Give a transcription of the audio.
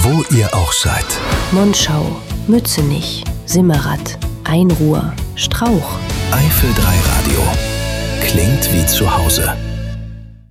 wo ihr auch seid. Monschau, Mützenich, Simmerath, Einruhr, Strauch. Eifel 3 Radio. Klingt wie zu Hause.